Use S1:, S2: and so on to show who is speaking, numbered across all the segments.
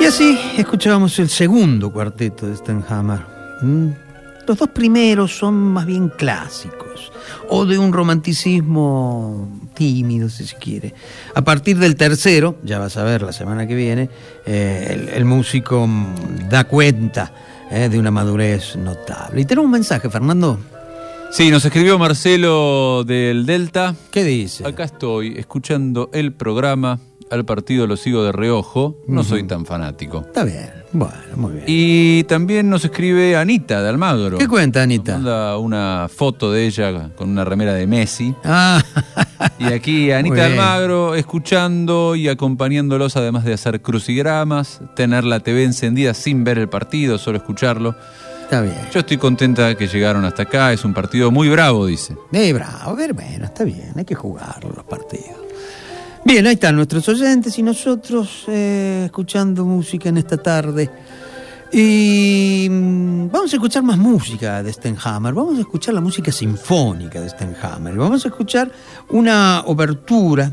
S1: así escuchábamos el segundo cuarteto de Stenhammar. Los dos primeros son más bien clásicos, o de un romanticismo tímido, si se quiere. A partir del tercero, ya vas a ver la semana que viene, el músico da cuenta de una madurez notable. Y tenemos un mensaje, Fernando.
S2: Sí, nos escribió Marcelo del Delta.
S1: ¿Qué dice?
S2: Acá estoy escuchando el programa. Al partido lo sigo de reojo. No soy tan fanático.
S1: Está bien. Bueno, muy bien.
S2: Y también nos escribe Anita de Almagro.
S1: ¿Qué cuenta, Anita?
S2: Nos manda una foto de ella con una remera de Messi.
S1: Ah.
S2: Y aquí Anita de Almagro escuchando y acompañándolos, además de hacer crucigramas, tener la TV encendida sin ver el partido, solo escucharlo.
S1: Está bien.
S2: Yo estoy contenta que llegaron hasta acá. Es un partido muy bravo, dice.
S1: Bravo, bueno, está bien. Hay que jugarlo los partidos. Bien, ahí están nuestros oyentes y nosotros escuchando música en esta tarde. Y vamos a escuchar más música de Stenhammar. Vamos a escuchar la música sinfónica de Stenhammar. Vamos a escuchar una obertura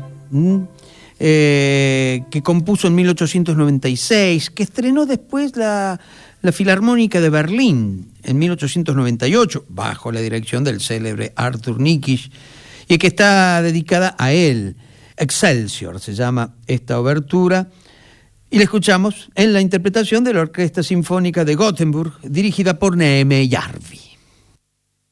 S1: que compuso en 1896, que estrenó después la Filarmónica de Berlín en 1898, bajo la dirección del célebre Arthur Nikisch, y que está dedicada a él. Excelsior se llama esta obertura, y la escuchamos en la interpretación de la Orquesta Sinfónica de Gothenburg, dirigida por Neeme Järvi.